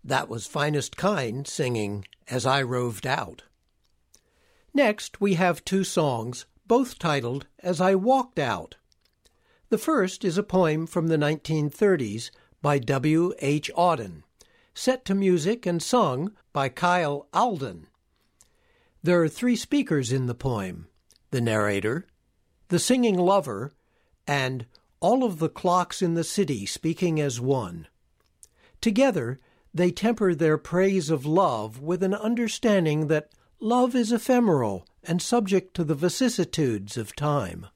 That was Finest Kind singing As I Roved Out. Next, we have two songs, both titled As I Walked Out. The first is a poem from the 1930s by W. H. Auden, set to music and sung by Kyle Alden. There are three speakers in the poem: the narrator, the singing lover, and all of the clocks in the city speaking as one. Together, they temper their praise of love with an understanding that love is ephemeral and subject to the vicissitudes of time.